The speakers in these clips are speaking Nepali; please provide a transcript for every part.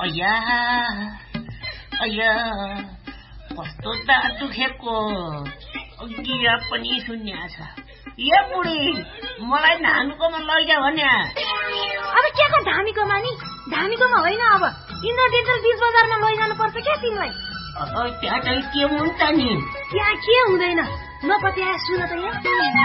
अय्या कस्तो दाँत दुखेको गिरा पनि सुन्या छ। ए बुढी मलाई धामीकोमा लैजा भन्या। अब के को धामीकोमा नि? धामीकोमा होइन, अब इन्द्र डेन्टल बीच बजारमा लैजानु पर्छ क्या तिमीलाई। त्यहाँ चाहिँ के हुन्छ नि? त्यहाँ के हुँदैन, नपत्याए सुन त यहाँ।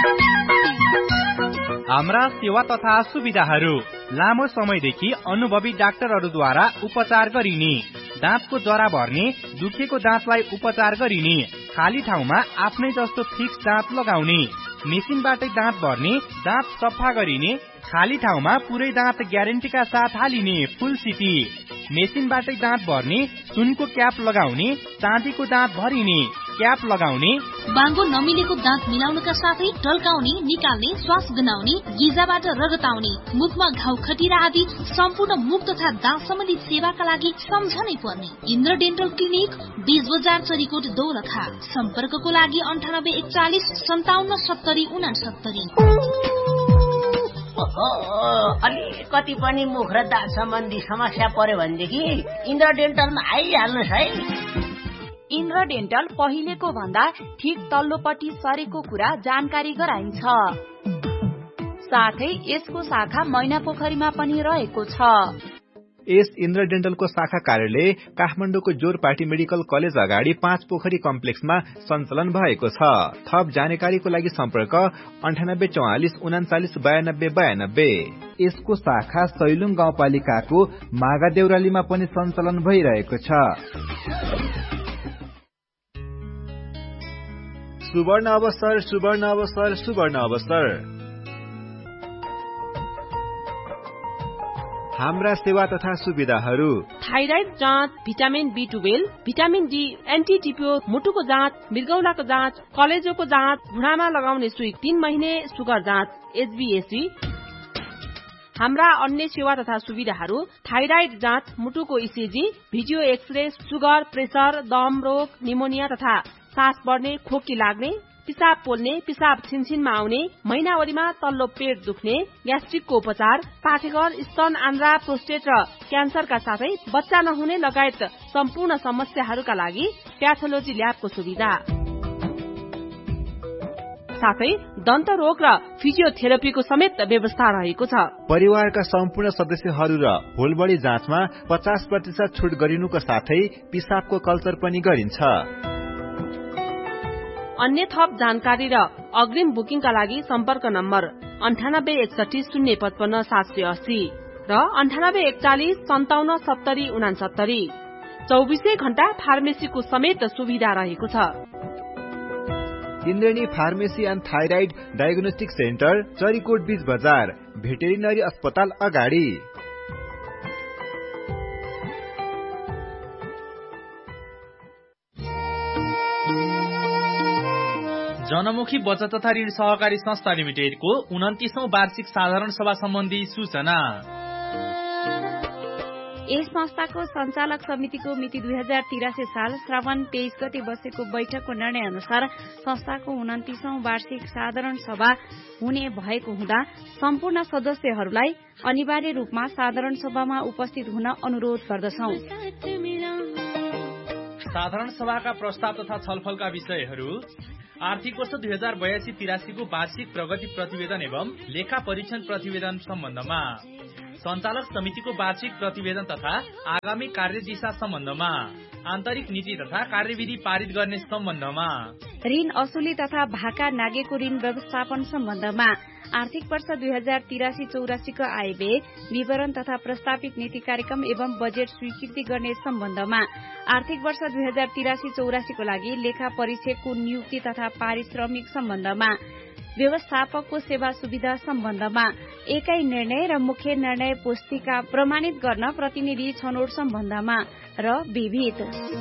हाम्रा सेवा तथा सुविधाहरू। लामो समयदेखि अनुभवी डाक्टरहरूद्वारा उपचार गरिने, दाँतको जरा भर्ने, दुखेको दाँतलाई उपचार गरिने, खाली ठाउँमा आफ्नै जस्तो फिक्स दाँत लगाउने, मेसिनबाटै दाँत भर्ने, दाँत सफा गरिने, खाली ठाउँमा पुरै दाँत ग्यारेन्टीका साथ हालिने फुल सिटी, मेसिनबाटै दाँत भर्ने, सुनको क्याप लगाउने, चाँदीको दाँत भरिने, क्याप लगाउने, बाङ्गो नमिलेको दाँत मिलाउनका साथै टल्काउने, निकाल्ने, श्वास गनाउने, गिजाबाट रगत आउने, मुखमा घाउ खटिरा आदि सम्पूर्ण मुख तथा दाँत सम्बन्धी सेवाका लागि सम्झनै पर्ने इन्द्र डेन्टल क्लिनिक, बीच बजार, चरीकोट, दोलखा। सम्पर्कको लागि 9841 57 70 69। अलिकति पनि मुख र दाँत सम्बन्धी समस्या पर्यो भनेदेखि इन्द्र डेन्टलमा आइहाल्नुहोस् है। इन्द्र डेन्टल पहिलेको भन्दा ठिक तल्लोपट्टि सरेको कुरा जानकारी गराइन्छ। साथै यसको शाखा मैनापोखरीमा पनि रहेको छ। यस इन्द्र डेन्टलको शाखा कार्यालय काठमाडौँको जोरपाटी मेडिकल कलेज अगाडि 5 पोखरी कम्प्लेक्समा सञ्चालन भएको छ। थप जानकारीको लागि सम्पर्क 9844 39 92 92। यसको शाखा सैलुङ गाउँपालिकाको मागादेउरालीमा पनि सञ्चालन भइरहेको छ। सुवर्ण अवसर, सुवर्ण अवसर, सुवर्ण अवसर। हाम्रा सेवा तथा सुविधाहरू। थाइराइड जाँच, vitamin B12, vitamin D, anti टिपियो, मुटुको जाँच, मृगौलाको जाँच, कलेजोको जाँच, घुँडामा लगाउने सुई, 3 महिने सुगर जाँच, HbA1c। हाम्रा अन्य सेवा तथा सुविधाहरू थाइराइड जाँच, मुटुको ECG, video x-ray, sugar, pressure, दम रोग, निमोनिया तथा सास बढ्ने, खोकी लाग्ने, पिसाब पोल्ने, पिसाब छिनछिनमा आउने, महिनावरीमा तल्लो पेट दुख्ने, ग्यास्ट्रिकको उपचार, पाठेघर, स्तन, आन्द्रा, प्रोस्टेट र क्यान्सरका साथै बच्चा नहुने लगायत सम्पूर्ण समस्याहरूका लागि प्याथोलोजी ल्याबको सुविधा। साथै दन्त रोग र फिजियोथेरापीको समेत व्यवस्था रहेको छ। परिवारका सम्पूर्ण सदस्यहरू र होलबडी जाँचमा 50% छुट गरिनुको साथै पिसाबको कल्चर पनि गरिन्छ। अन्य थप जानकारी र अग्रिम बुकिङका लागि सम्पर्क नम्बर 9861 055 780 र 9841 57 70 69। 24 घण्टा फार्मेसीको समेत सुविधा रहेको छ। इन्द्रेणी pharmacy and thyroid diagnostic centre, Charikot बीच बजार, भेटेरिनरी अस्पताल अगाडि। जनमुखी बचत तथा ऋण सहकारी संस्था लिमिटेडको 29औं वार्षिक साधारण सभा सम्बन्धी सूचना। यस संस्थाको सञ्चालक समितिको मिति 2083 साल श्रावण 23 गते बसेको बैठकको निर्णय अनुसार संस्थाको 29औं वार्षिक साधारण सभा हुने भएको हुँदा सम्पूर्ण सदस्यहरूलाई अनिवार्य रूपमा साधारण सभामा उपस्थित हुन अनुरोध गर्दछौं। साधारण सभाका प्रस्ताव तथा छलफलका विषयहरू आर्थिक वर्ष 2082-83 को वार्षिक प्रगति प्रतिवेदन एवं लेखा परीक्षण प्रतिवेदन सम्बन्धमा, सञ्चालक समितिको वार्षिक प्रतिवेदन तथा आगामी कार्यदिशा सम्बन्धमा, आन्तरिक नीति तथा कार्यविधि पारित गर्ने सम्बन्धमा, ऋण असुली तथा भाका नागेको ऋण व्यवस्थापन सम्बन्धमा, आर्थिक वर्ष 2083-84 को आयव्यय विवरण तथा प्रस्तावित नीति कार्यक्रम एवं बजेट स्वीकृति गर्ने सम्बन्धमा, आर्थिक वर्ष 2083-84 को लागि लेखा परीक्षकको नियुक्ति तथा पारिश्रमिक सम्बन्धमा, व्यवस्थापकको सेवा सुविधा सम्बन्धमा, एकै निर्णय र मुख्य निर्णय पुस्तिका प्रमाणित गर्न प्रतिनिधि छनौट सम्बन्धमा र विविध।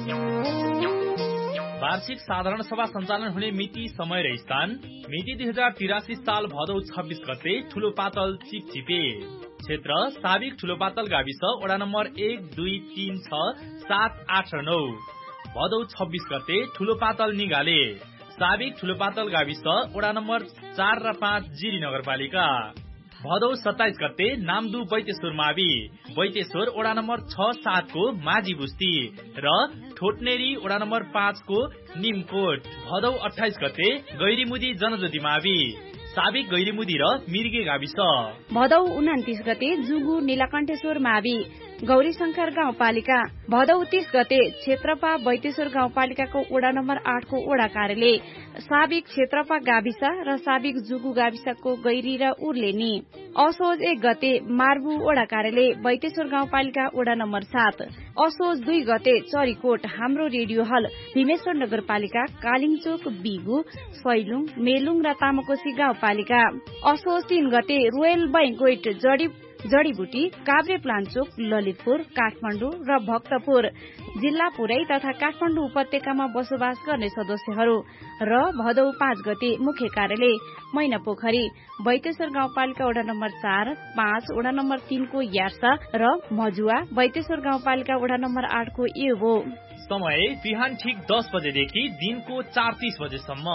वार्षिक साधारण सभा सञ्चालन हुने मिति, समय र स्थान मिति 2083 साल भदौ 26 गते ठूलो पातल चिपचिपे, क्षेत्र साबिक ठूलो पातल गाविस, वडा नम्बर 1, 2, 3, 6, 7, 8 र 9, भदौ 26 गते ठूलो पातल निगाले, साबिक ठूलो पातल गाविस, वडा नम्बर 4 र 5 जिरी नगरपालिका। भदौ 27 गते नामदु बैतेश्वर मावि, बैतेश्वर वडा नम्बर 6-7 को माझी बुस्ती र ठोटनेरी वडा नम्बर 5 को निमकोट। भदौ 28 गते गैरीमुदी जनज्योति मावि, साबिक गैरीमुदी र मिर्गे गाविस। भदौ 29 गते जुगु नीलकण्ठेश्वर मावि, गौरी शंकर गाउँपालिका। भदौ 30 गते क्षेत्रपा बैतेश्वर गाउँपालिकाको वडा नम्बर 8 को वडा कार्यालय, साबिक क्षेत्रपा गाविस र साबिक जुगु गाविसको गैरी र उर्लेनी। असोज 1 गते मार्बु वडा कार्यालय, बैतेश्वर गाउँपालिका वडा नम्बर 7। असोज 2 गते चरीकोट हाम्रो रेडियो हल, भीमेश्वर नगरपालिका, कालिङचोक, बिगु, सैलुङ, मेलुङ र तामाकोशी गाउँपालिका। असोज 3 गते रोयल बैंक्वेट जडीबुटी, काभ्रे प्लान्चोक, ललितपुर, काठमाडौँ र भक्तपुर जिल्ला पुरै तथा काठमाडौँ उपत्यकामा बसोबास गर्ने सदस्यहरू। र भदौ 5 गते मुख्य कार्यालय मैनापोखरी, बैतेश्वर गाउँपालिका वडा नम्बर 4, 5 वडा नम्बर 3 को यार्सा र मजुवा, बैतेश्वर गाउँपालिका वडा नम्बर 8 को एवो। समय बिहान ठिक 10 बजेदेखि दिनको 4:30 बजेसम्म।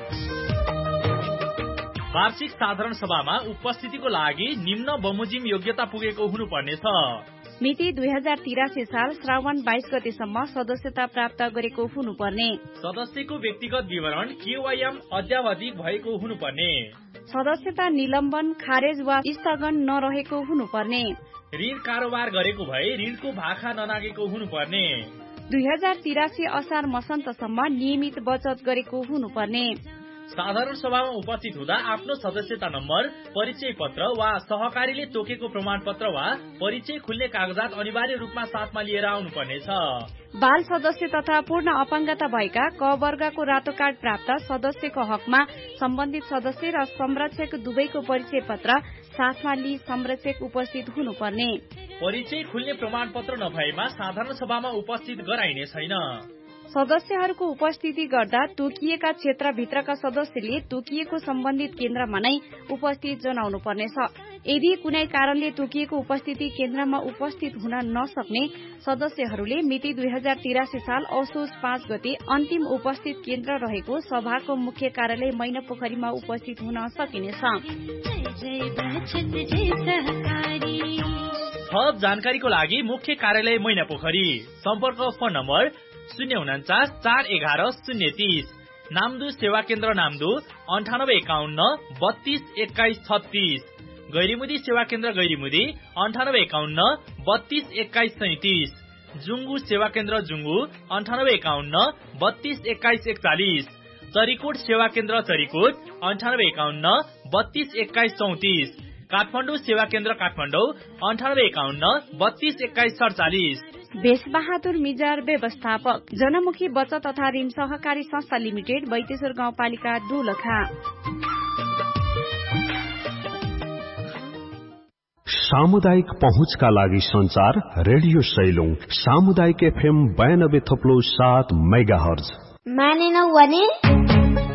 वार्षिक साधारण सभामा उपस्थितिको लागि निम्न बमोजिम योग्यता पुगेको हुनुपर्नेछ। मिति 2083 साल श्रावण 22 गतेसम्म सदस्यता प्राप्त गरेको हुनुपर्ने। सदस्यको व्यक्तिगत विवरण केवाईएम अद्यावधिक भएको हुनुपर्ने। सदस्यता निलम्बन, खारेज वा स्थगन नरहेको हुनुपर्ने। ऋण कारोबार गरेको भए ऋणको भाखा ननागेको हुनुपर्ने। 2083 असार मसन्तसम्म नियमित बचत गरेको हुनुपर्ने। साधारण सभामा उपस्थित हुँदा आफ्नो सदस्यता नम्बर, परिचय पत्र वा सहकारीले तोकेको प्रमाणपत्र वा परिचय खुल्ने कागजात अनिवार्य रूपमा साथमा लिएर आउनुपर्नेछ। बाल सदस्य तथा पूर्ण अपाङ्गता भएका क वर्गको रातो कार्ड प्राप्त सदस्यको हकमा सम्बन्धित सदस्य र संरक्षक दुवैको परिचय पत्र साथमा लिई संरक्षक उपस्थित हुनुपर्ने। परिचय खुल्ने प्रमाणपत्र नभएमा साधारण सभामा उपस्थित गराइने छैन। सदस्यहरूको उपस्थिति गर्दा तोकिएका क्षेत्रभित्रका सदस्यले तोकिएको सम्बन्धित केन्द्रमा नै उपस्थित जनाउनु पर्नेछ। यदि कुनै कारणले तोकिएको उपस्थिति केन्द्रमा उपस्थित हुन नसक्ने सदस्यहरूले मिति 2083 साल असोज 5 गते अन्तिम उपस्थित केन्द्र रहेको सभाको मुख्य कार्यालय मैनापोखरीमा उपस्थित हुन सकिनेछ। थप जानकारीको लागि मुख्य कार्यालय मैनापोखरी, सम्पर्क फोन नम्बर 049 411 030, नामदु सेवा केन्द्र नामदु 9851 32 21 36, गैरीमुदी सेवा केन्द्र गैरीमुदी 9851 32 21 37, जुंगु सेवा केन्द्र जुंगु 9851 32 21 41, चरीकोट सेवा केन्द्र चरीकोट 9851 32 21 34, काठमाडौँ सेवा केन्द्र काठमाडौँ 9851 32 21 47। बेसबहादुर मिजार व्यवस्थापक, जनमुखी बचत तथा ऋण सहकारी संस्था लिमिटेड, बैतेश्वर गाउँपालिका दोलखा। सामुदायिक पहुँचका लागि संचार रेडियो सैलुङ, सामुदायिक FM 92.7 मेगाहर्ज। मानेनौ भने